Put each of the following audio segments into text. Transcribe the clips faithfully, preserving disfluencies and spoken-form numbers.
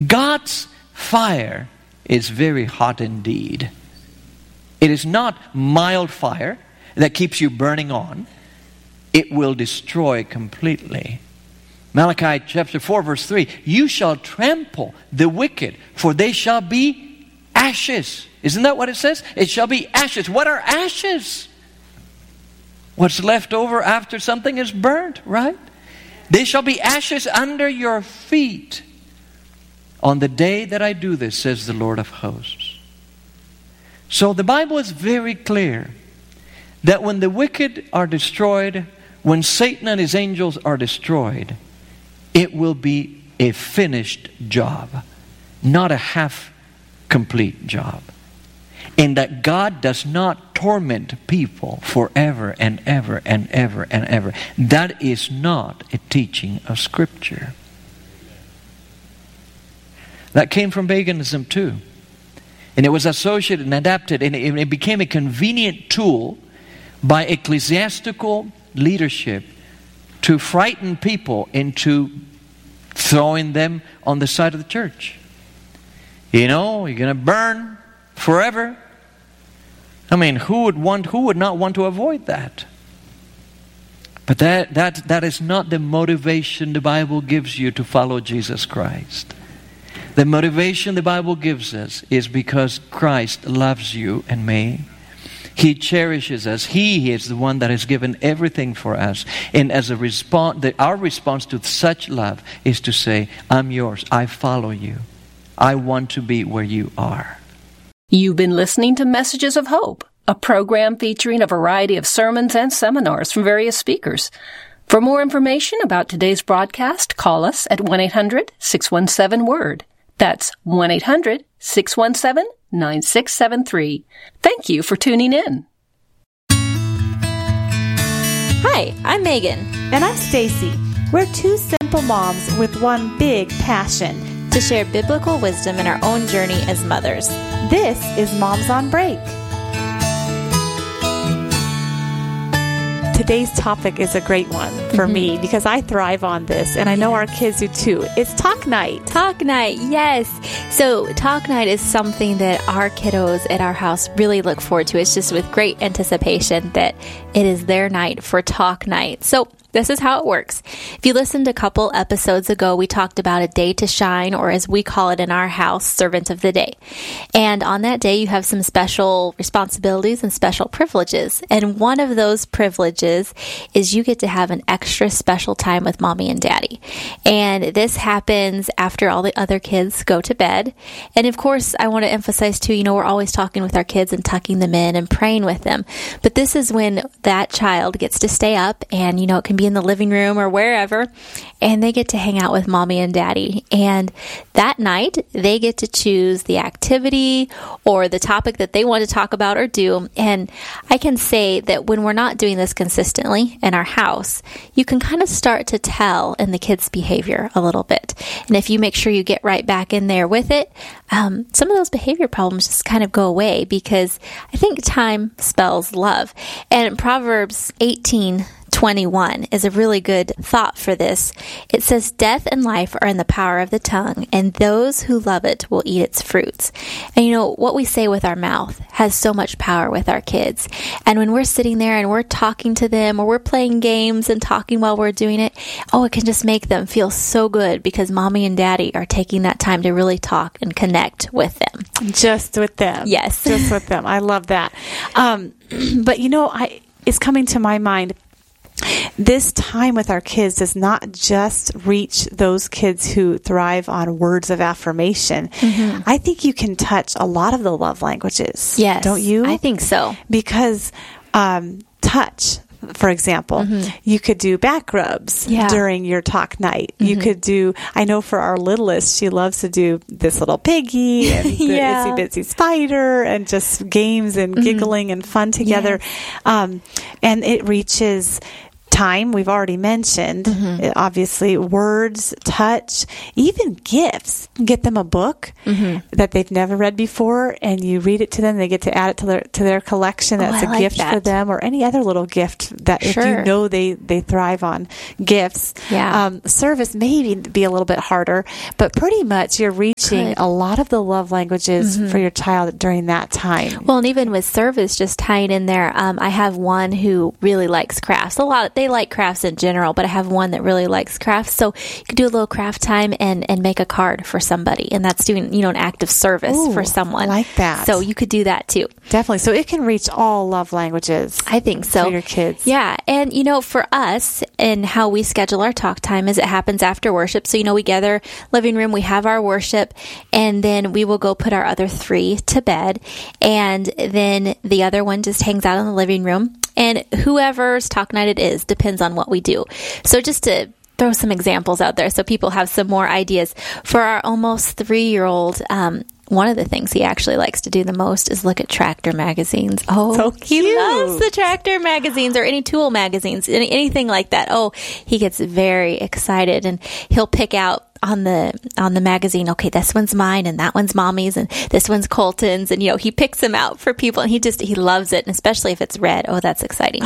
God's fire is very hot indeed. It is not mild fire that keeps you burning on. It will destroy completely. Malachi chapter four verse three, you shall trample the wicked, for they shall be ashes. Isn't that what it says? It shall be ashes. What are ashes? What's left over after something is burnt, right? They shall be ashes under your feet on the day that I do this, says the Lord of hosts. So the Bible is very clear that when the wicked are destroyed, when Satan and his angels are destroyed, it will be a finished job, not a half-complete job. In that God does not torment people forever and ever and ever and ever. That is not a teaching of Scripture. That came from paganism too. And it was associated and adapted, and it, it became a convenient tool by ecclesiastical leadership to frighten people into throwing them on the side of the church. You know, you're going to burn forever. I mean, who would want, who would not want to avoid that? But that, that, that is not the motivation the Bible gives you to follow Jesus Christ. The motivation the Bible gives us is because Christ loves you and me. He cherishes us. He is the one that has given everything for us. And as a response, the, our response to such love is to say, I'm yours. I follow you. I want to be where you are. You've been listening to Messages of Hope, a program featuring a variety of sermons and seminars from various speakers. For more information about today's broadcast, call us at one eight hundred six one seven WORD. That's one eight hundred six one seven nine six seven three. Thank you for tuning in. Hi, I'm Megan. And I'm Stacy. We're two simple moms with one big passion: to share biblical wisdom in our own journey as mothers. This is Moms on Break. Today's topic is a great one for mm-hmm. me because I thrive on this, and I know our kids do too. It's Talk Night. Talk Night, yes. So Talk Night is something that our kiddos at our house really look forward to. It's just with great anticipation that it is their night for Talk Night. So this is how it works. If you listened a couple episodes ago, we talked about a day to shine, or as we call it in our house, servant of the day. And on that day, you have some special responsibilities and special privileges. And one of those privileges is you get to have an extra special time with mommy and daddy. And this happens after all the other kids go to bed. And of course, I want to emphasize too, you know, we're always talking with our kids and tucking them in and praying with them. But this is when that child gets to stay up, and, you know, it can be in the living room or wherever, and they get to hang out with mommy and daddy. And that night, they get to choose the activity or the topic that they want to talk about or do. And I can say that when we're not doing this consistently in our house, you can kind of start to tell in the kids' behavior a little bit. And if you make sure you get right back in there with it, um, some of those behavior problems just kind of go away, because I think time spells love. And Proverbs eighteen twenty-one is a really good thought for this. It says, death and life are in the power of the tongue, and those who love it will eat its fruits. And you know, what we say with our mouth has so much power with our kids. And when we're sitting there and we're talking to them, or we're playing games and talking while we're doing it, oh, it can just make them feel so good because mommy and daddy are taking that time to really talk and connect with them. Just with them. Yes. Just with them. I love that. Um, but you know, I it's coming to my mind, this time with our kids does not just reach those kids who thrive on words of affirmation. Mm-hmm. I think you can touch a lot of the love languages. Yes. Don't you? I think so. Because um, touch, for example, mm-hmm. you could do back rubs yeah. during your talk night. Mm-hmm. You could do, I know for our littlest, she loves to do this little piggy and the yeah. itsy bitsy spider and just games and mm-hmm. giggling and fun together. Yes. Um, and it reaches time, we've already mentioned, mm-hmm. obviously, words, touch, even gifts. Get them a book mm-hmm. that they've never read before, and you read it to them. They get to add it to their to their collection. That's oh, a like gift that. for them, or any other little gift that sure. if you know they, they thrive on gifts. Yeah. Um, service maybe be a little bit harder, but pretty much you're reaching teaching Good. a lot of the love languages Mm-hmm. for your child during that time. Well, and even with service, just tying in there, um, I have one who really likes crafts. A lot, they like crafts in general, but I have one that really likes crafts. So you could do a little craft time and, and make a card for somebody, and that's doing, you know, an act of service Ooh, for someone. I like that. So you could do that too. Definitely. So it can reach all love languages. I think so. For your kids. Yeah. And, you know, for us and how we schedule our talk time is it happens after worship. So, you know, we gather living room, we have our worship, and then we will go put our other three to bed. And then the other one just hangs out in the living room. And whoever's talk night it is depends on what we do. So just to throw some examples out there so people have some more ideas. For our almost three-year-old, um, one of the things he actually likes to do the most is look at tractor magazines. Oh, so he cute. loves the tractor magazines or any tool magazines, any, anything like that. Oh, he gets very excited, and he'll pick out on the on the magazine, okay, this one's mine and that one's mommy's and this one's Colton's, and you know, he picks them out for people, and he just he loves it, and especially if it's red. Oh, that's exciting.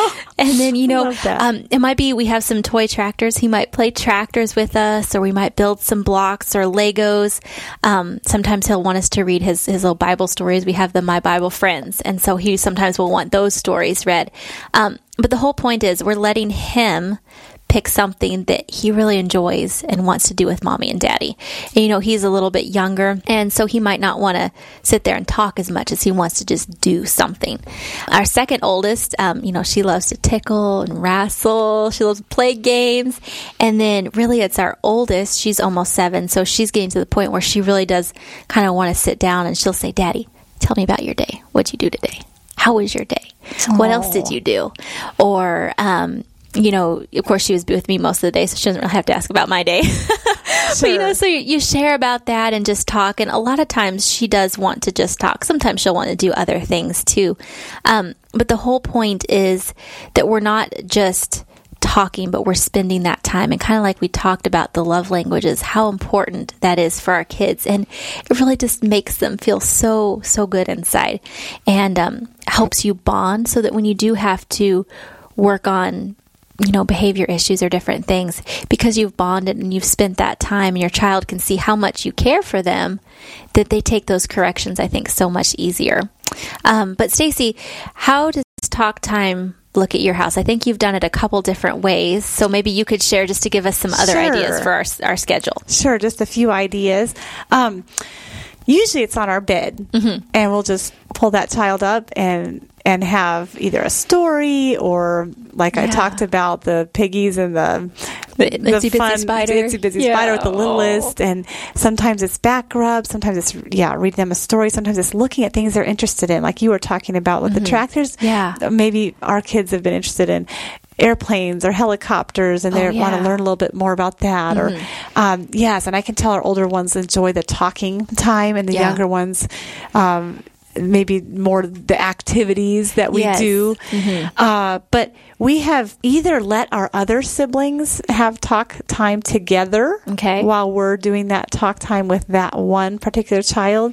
And then, you know, um, it might be we have some toy tractors. He might play tractors with us, or we might build some blocks or Legos. Um, sometimes he'll want us to read his his little Bible stories. We have the My Bible Friends, and so he sometimes will want those stories read. Um, but the whole point is we're letting him pick something that he really enjoys and wants to do with mommy and daddy. And, you know, he's a little bit younger, and so he might not want to sit there and talk as much as he wants to just do something. Our second oldest, um, you know, she loves to tickle and wrestle. She loves to play games. And then really it's our oldest. She's almost seven, so she's getting to the point where she really does kind of want to sit down, and she'll say, Daddy, tell me about your day. What'd you do today? How was your day? Aww. What else did you do? Or, um, you know, of course, she was with me most of the day, so she doesn't really have to ask about my day. But, you know, so you, you share about that and just talk. And a lot of times she does want to just talk. Sometimes she'll want to do other things too. Um, but the whole point is that we're not just talking, but we're spending that time. And kind of like we talked about the love languages, how important that is for our kids. And it really just makes them feel so, so good inside, and um, helps you bond so that when you do have to work on, you know, behavior issues or different things, because you've bonded and you've spent that time, and your child can see how much you care for them, that they take those corrections, I think, so much easier. Um, but Stacy, how does talk time look at your house? I think you've done it a couple different ways, so maybe you could share just to give us some other Sure. ideas for our, our schedule. Sure, just a few ideas. Um, usually it's on our bed, mm-hmm. and we'll just pull that child up and and have either a story, or like yeah. I talked about, the piggies and the the, the Itsy fun Bitsy Spider, Itsy Bitsy yeah. Spider with the littlest. And sometimes it's back rubs, sometimes it's yeah reading them a story, sometimes it's looking at things they're interested in, like you were talking about with mm-hmm. the tractors. Yeah, maybe our kids have been interested in airplanes or helicopters, and they oh, yeah. want to learn a little bit more about that. Mm-hmm. Or um, yes, and I can tell our older ones enjoy the talking time, and the yeah. younger ones um, maybe more the activities that we yes. do. Mm-hmm. Uh, but we have either let our other siblings have talk time together okay. while we're doing that talk time with that one particular child,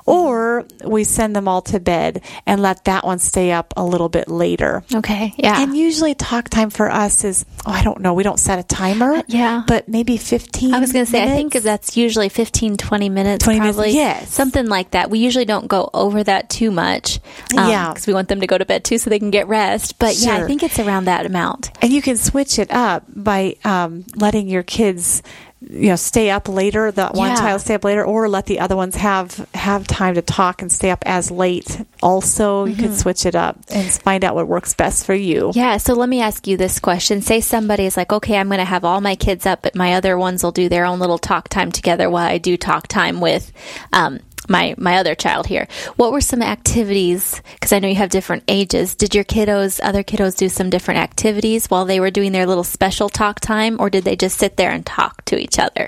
or we send them all to bed and let that one stay up a little bit later. Okay, yeah. And usually talk time for us is, oh, I don't know, we don't set a timer. Yeah. But maybe fifteen I was going to say, minutes. I think that's usually fifteen, twenty minutes. twenty probably. minutes, yes. Something like that. We usually don't go over that too much. Um, yeah. Because we want them to go to bed too so they can get rest. But sure. yeah, I think it's around that amount. And you can switch it up by um, letting your kids, you know, stay up later, the one yeah. child stay up later, or let the other ones have have time to talk and stay up as late. Also, you mm-hmm. can switch it up and find out what works best for you. Yeah, so let me ask you this question. Say somebody is like, okay, I'm going to have all my kids up, but my other ones will do their own little talk time together while I do talk time with um my my other child here. What were some activities, because I know you have different ages, did your kiddos, other kiddos do some different activities while they were doing their little special talk time, or did they just sit there and talk to each other?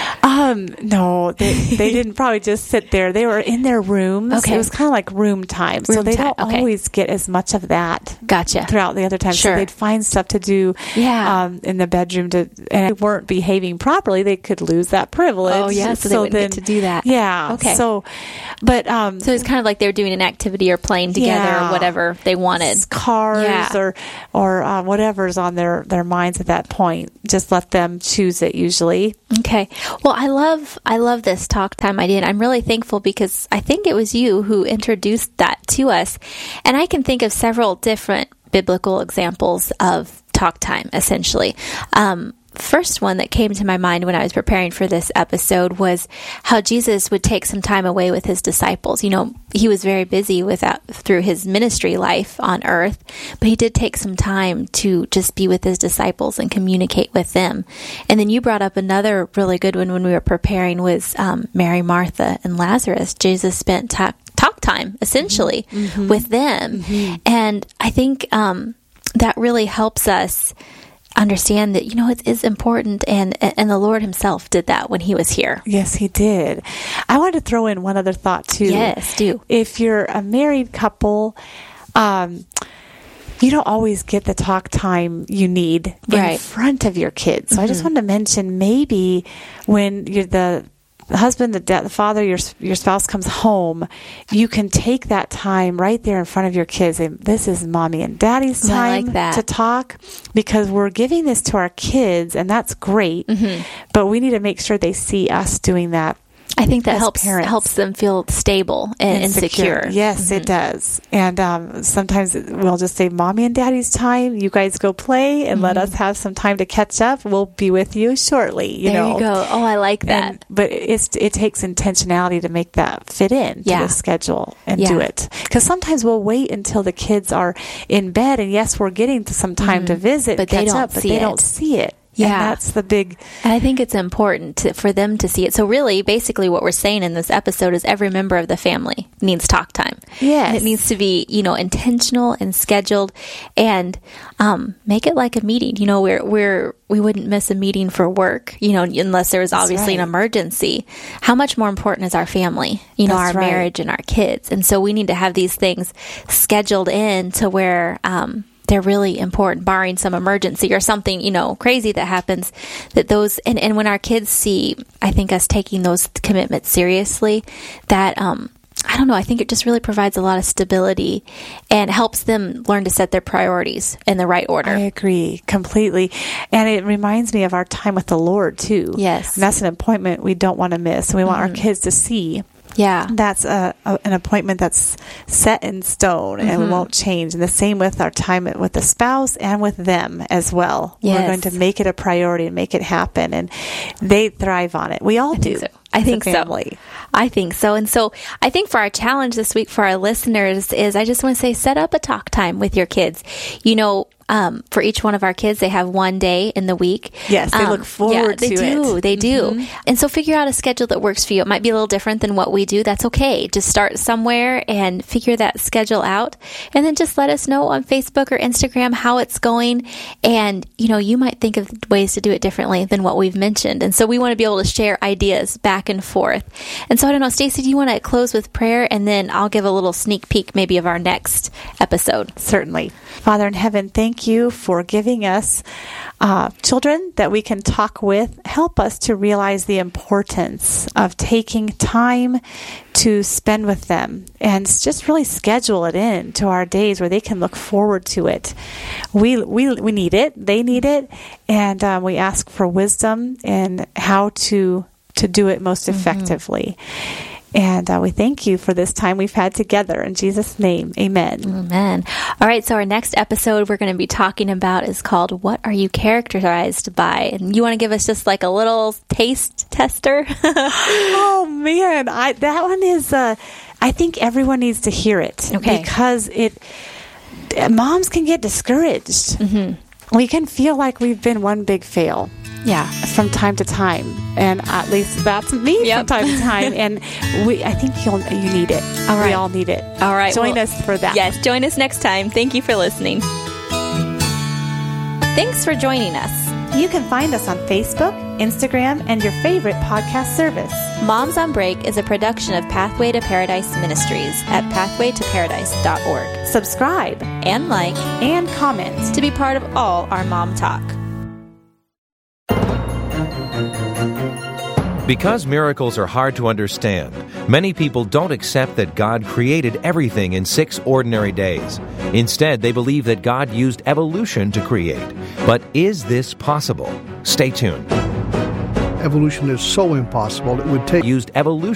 Um, no, they, they didn't probably just sit there. They were in their rooms. Okay. It was kind of like room time. Room so they time. don't okay. always get as much of that. Gotcha. Throughout the other time. Sure. So they'd find stuff to do yeah. um, in the bedroom, to, and if they weren't behaving properly, they could lose that privilege. Oh, yeah, so, so they wouldn't then, get to do that. Yeah. Okay. So So, but um, so it's kind of like they were doing an activity or playing together yeah. or whatever they wanted, cars yeah. or or uh, whatever's on their their minds at that point. Just let them choose it. Usually, okay. Well, I love I love this talk time idea, and I'm really thankful because I think it was you who introduced that to us, and I can think of several different biblical examples of talk time. Essentially. Um, First one that came to my mind when I was preparing for this episode was how Jesus would take some time away with his disciples. You know, he was very busy with that through his ministry life on earth, but he did take some time to just be with his disciples and communicate with them. And then you brought up another really good one when we were preparing was um, Mary, Martha, and Lazarus. Jesus spent ta- talk time essentially mm-hmm. with them. Mm-hmm. And I think um, that really helps us understand that, you know, it is important, and and the Lord himself did that when he was here. Yes, he did. I wanted to throw in one other thought too. Yes, do. If you're a married couple, um, you don't always get the talk time you need right. in front of your kids. So mm-hmm. I just wanted to mention maybe when you're the the husband, the, da- the father, your your spouse comes home, you can take that time right there in front of your kids. And this is mommy and daddy's time like to talk, because we're giving this to our kids, and that's great. Mm-hmm. But we need to make sure they see us doing that. I think that helps parents. helps them feel stable and, and secure. Yes, mm-hmm. it does. And um, sometimes we'll just say, "Mommy and Daddy's time. You guys go play, and mm-hmm. let us have some time to catch up. We'll be with you shortly." You there know. you go. Oh, I like that. And, but it's it takes intentionality to make that fit in yeah. to the schedule and yeah. do it. Because sometimes we'll wait until the kids are in bed, and yes, we're getting to some time mm-hmm. to visit, but and they catch don't up, but see they it. don't see it. Yeah. And that's the big... And I think it's important to, for them to see it. So really, basically what we're saying in this episode is every member of the family needs talk time. Yes. And it needs to be, you know, intentional and scheduled, and um, make it like a meeting. You know, we're, we're, we wouldn't miss a meeting for work, you know, unless there was obviously right. an emergency. How much more important is our family, you know, that's our right. marriage and our kids. And so we need to have these things scheduled in to where, um, they're really important, barring some emergency or something, you know, crazy that happens, that those, and, and when our kids see, I think, us taking those commitments seriously, that, um, I don't know, I think it just really provides a lot of stability and helps them learn to set their priorities in the right order. I agree completely. And it reminds me of our time with the Lord, too. Yes. And that's an appointment we don't want to miss. And we want mm-hmm. our kids to see. Yeah. That's a, a, an appointment that's set in stone mm-hmm. and won't change. And the same with our time with the spouse and with them as well. Yes. We're going to make it a priority and make it happen. And they thrive on it. We all I do. Think so. I think so. I think so. And so I think for our challenge this week for our listeners is I just want to say, set up a talk time with your kids. You know, um, for each one of our kids, they have one day in the week. Yes, they um, look forward yeah, they to do, it. They do. Mm-hmm. And so figure out a schedule that works for you. It might be a little different than what we do. That's okay. Just start somewhere and figure that schedule out. And then just let us know on Facebook or Instagram how it's going. And, you know, you might think of ways to do it differently than what we've mentioned. And so we want to be able to share ideas back and forth. And so I don't know, Stacy, do you want to close with prayer? And then I'll give a little sneak peek maybe of our next episode. Certainly. Father in heaven, thank you for giving us uh, children that we can talk with. Help us to realize the importance of taking time to spend with them and just really schedule it in to our days where they can look forward to it. We we we need it. They need it. And um, we ask for wisdom in how to to do it most effectively. Mm-hmm. And uh, we thank you for this time we've had together. In Jesus' name, amen. Amen. All right, so our next episode we're going to be talking about is called What Are You Characterized By? And you want to give us just like a little taste tester? Oh, man. I, that one is, uh, I think everyone needs to hear it. Okay. Because it, moms can get discouraged. Mm-hmm. We can feel like we've been one big fail. Yeah, from time to time, and at least that's me yep. from time to time. And we, I think you'll you need it. All right. We all need it. All right, join well, us for that. Yes, join us next time. Thank you for listening. Thanks for joining us. You can find us on Facebook, Instagram, and your favorite podcast service. Moms on Break is a production of Pathway to Paradise Ministries at pathway to paradise dot org. Subscribe and like and comment to be part of all our mom talk. Because miracles are hard to understand, many people don't accept that God created everything in six ordinary days. Instead, they believe that God used evolution to create. But is this possible? Stay tuned. Evolution is so impossible, it would take Used evolution